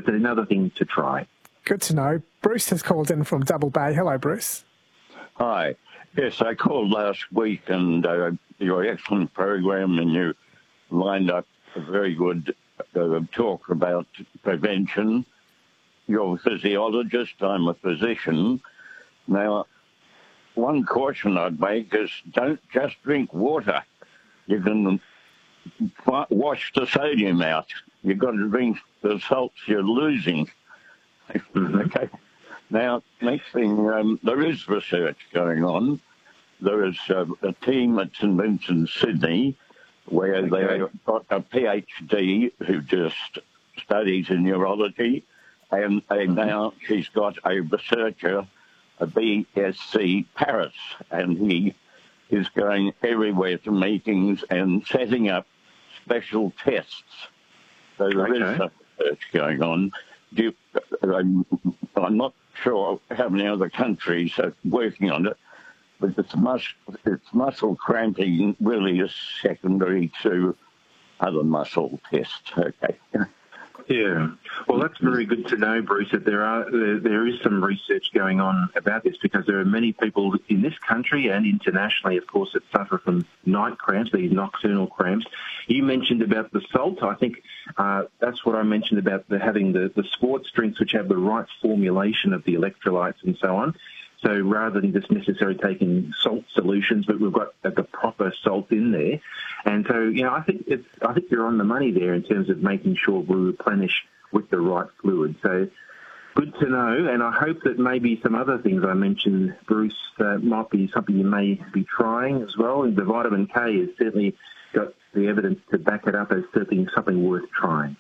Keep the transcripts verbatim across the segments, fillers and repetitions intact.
it's another thing to try. Good to know. Bruce has called in from Double Bay. Hello, Bruce. Hi. Yes, I called last week, and uh, your excellent program, and you lined up a very good uh, talk about prevention. You're a physiologist, I'm a physician. Now, one caution I'd make is don't just drink water. You can wash the sodium out. You've got to drink the salts you're losing. Mm-hmm. Okay. Now, next thing, um, there is research going on. There is uh, a team at St Vincent's, Sydney, where okay. they've got a PhD who just studies in neurology, and they mm-hmm. now she's got a researcher, a B S c Paris, and he is going everywhere to meetings and setting up special tests. So there okay. is some research going on. Do you, I'm, I'm not sure how many other countries are working on it, but it's, mus it's muscle cramping really is secondary to other muscle tests. Okay. Yeah, well, that's very good to know, Bruce, that there are there, there is some research going on about this, because there are many people in this country and internationally, of course, that suffer from night cramps, these nocturnal cramps. You mentioned about the salt. I think uh, that's what I mentioned about the, having the, the sports drinks which have the right formulation of the electrolytes and so on. So rather than just necessarily taking salt solutions, but we've got the proper salt in there. And so, you know, I think it's, I think you're on the money there in terms of making sure we replenish with the right fluid. So good to know. And I hope that maybe some other things I mentioned, Bruce, uh, might be something you may be trying as well. And the vitamin K has certainly got the evidence to back it up as certainly something worth trying.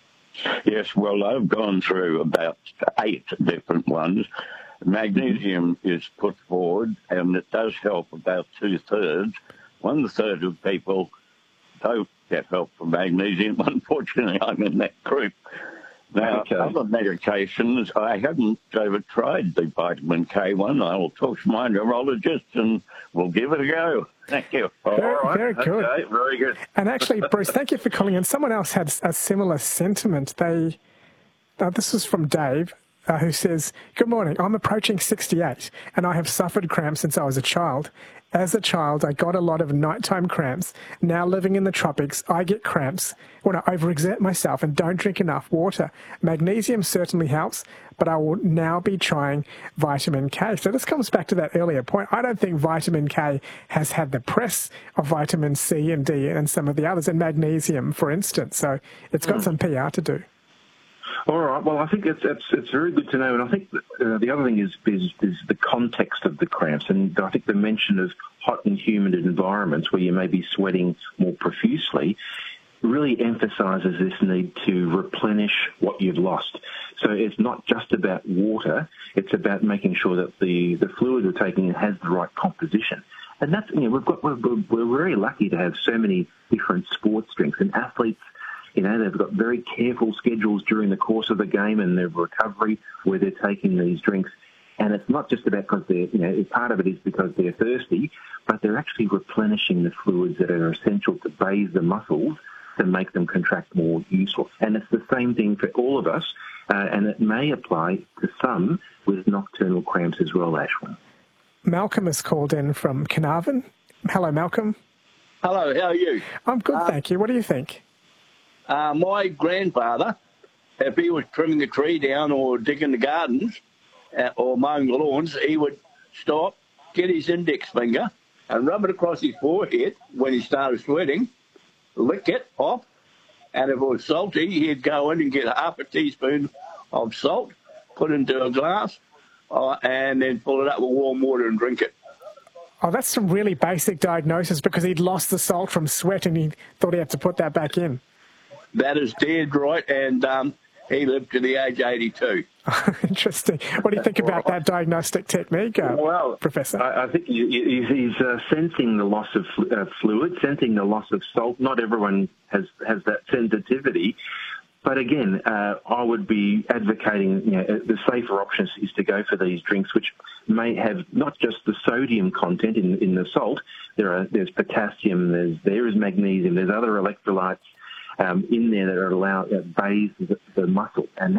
Yes, well, I've gone through about eight different ones. Magnesium is put forward, and it does help about two-thirds. One-third of people don't get help from magnesium. Unfortunately, I'm in that group. Now, okay. other medications, I haven't ever tried the vitamin K one. I will talk to my neurologist, and we'll give it a go. Thank you. Very, right. very good. Okay, very good. And actually, Bruce, thank you for calling in. Someone else had a similar sentiment. They, uh, this was from Dave. Uh, who says, good morning, I'm approaching sixty-eight and I have suffered cramps since I was a child. As a child, I got a lot of nighttime cramps. Now living in the tropics, I get cramps when I overexert myself and don't drink enough water. Magnesium certainly helps, but I will now be trying vitamin K. So this comes back to that earlier point. I don't think vitamin K has had the press of vitamin C and D and some of the others, and magnesium, for instance. So it's got mm. some P R to do. All right. Well, I think it's it's, it's very good to know, and I think that, uh, the other thing is, is is the context of the cramps, and I think the mention of hot and humid environments where you may be sweating more profusely really emphasises this need to replenish what you've lost. So it's not just about water; it's about making sure that the the fluid we're taking has the right composition. And that's, you know, we've got we're, we're very lucky to have so many different sports drinks, and athletes. You know, they've got very careful schedules during the course of the game and their recovery where they're taking these drinks. And it's not just about because they're, you know, part of it is because they're thirsty, but they're actually replenishing the fluids that are essential to bathe the muscles to make them contract more useful. And it's the same thing for all of us, uh, and it may apply to some with nocturnal cramps as well, Ashwin. Malcolm has called in from Carnarvon. Hello, Malcolm. Hello, how are you? I'm good, uh, thank you. What do you think? Uh, my grandfather, if he was trimming a tree down or digging the gardens uh, or mowing the lawns, he would stop, get his index finger and rub it across his forehead when he started sweating, lick it off, and if it was salty, he'd go in and get half a teaspoon of salt, put it into a glass, uh, and then fill it up with warm water and drink it. Oh, that's some really basic diagnosis, because he'd lost the salt from sweat and he thought he had to put that back in. That is dead right, and um, he lived to the age eighty-two. Interesting. What do you think about that diagnostic technique, uh, well, Professor? I, I think he's uh, sensing the loss of uh, fluid, sensing the loss of salt. Not everyone has, has that sensitivity. But again, uh, I would be advocating, you know, the safer options is to go for these drinks, which may have not just the sodium content in, in the salt. There are there's potassium, there's there is magnesium, there's other electrolytes um, in there that are allowed that bathe the, the muscle, and